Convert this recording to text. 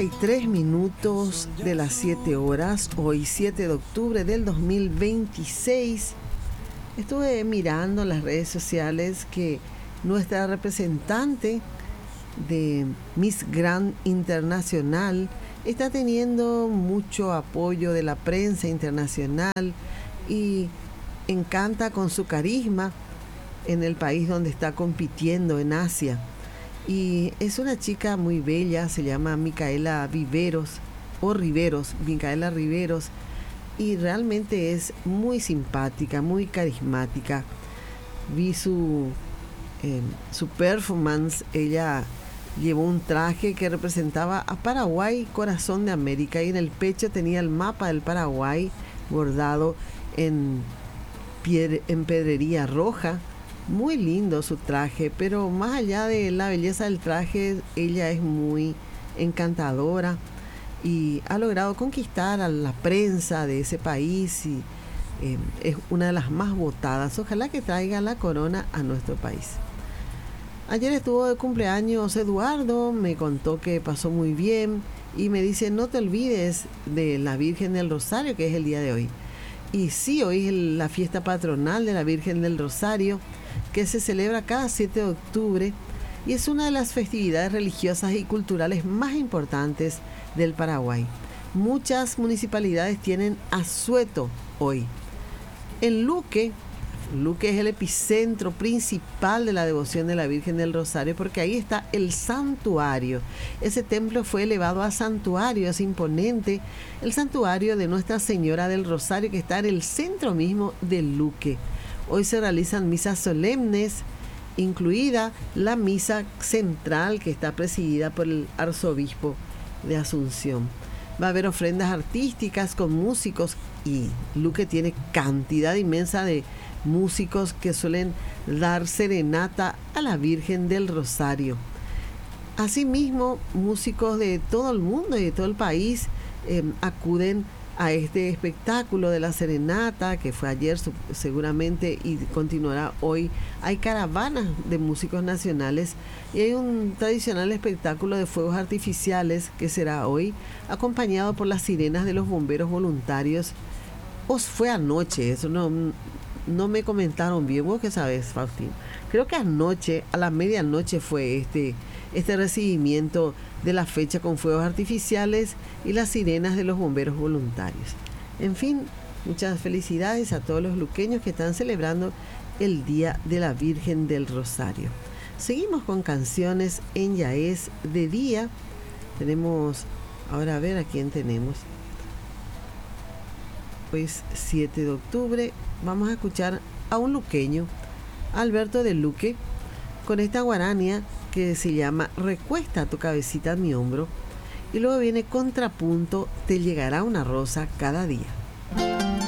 33 minutos de las 7 horas, hoy 7 de octubre del 2026. Estuve mirando las redes sociales que nuestra representante de Miss Grand Internacional está teniendo mucho apoyo de la prensa internacional y encanta con su carisma en el país donde está compitiendo, en Asia. Y es una chica muy bella, se llama Micaela Riveros, Micaela Riveros, y realmente es muy simpática, muy carismática. Vi su performance. Ella llevó un traje que representaba a Paraguay, corazón de América, y en el pecho tenía el mapa del Paraguay bordado en pedrería roja. Muy lindo su traje, pero más allá de la belleza del traje, ella es muy encantadora y ha logrado conquistar a la prensa de ese país y es una de las más votadas. Ojalá que traiga la corona a nuestro país. Ayer estuvo de cumpleaños Eduardo, me contó que pasó muy bien y me dice: no te olvides de la Virgen del Rosario, que es el día de hoy. Y sí, hoy es la fiesta patronal de la Virgen del Rosario, que se celebra cada 7 de octubre y es una de las festividades religiosas y culturales más importantes del Paraguay. Muchas municipalidades tienen asueto hoy. En Luque es el epicentro principal de la devoción de la Virgen del Rosario, porque ahí está el santuario. Ese templo fue elevado a santuario, es imponente. El santuario de Nuestra Señora del Rosario, que está en el centro mismo de Luque. Hoy se realizan misas solemnes, incluida la misa central que está presidida por el arzobispo de Asunción. Va a haber ofrendas artísticas con músicos y Luque tiene cantidad inmensa de músicos que suelen dar serenata a la Virgen del Rosario. Asimismo, músicos de todo el mundo y de todo el país acuden a este espectáculo de la serenata que fue ayer seguramente y continuará hoy. Hay caravanas de músicos nacionales y hay un tradicional espectáculo de fuegos artificiales que será hoy, acompañado por las sirenas de los bomberos voluntarios. Fue anoche, eso no me comentaron bien. ¿Vos qué sabes, Faustín? Creo que anoche, a la medianoche, fue este recibimiento de la fecha con fuegos artificiales y las sirenas de los bomberos voluntarios. En fin, muchas felicidades a todos los luqueños que están celebrando el Día de la Virgen del Rosario. Seguimos con canciones en Ya es de Día. Tenemos, ahora a ver a quién tenemos. Pues 7 de octubre vamos a escuchar a un luqueño, Alberto de Luque, con esta guarania que se llama Recuesta tu cabecita en mi hombro, y luego viene Contrapunto, te llegará una rosa cada día.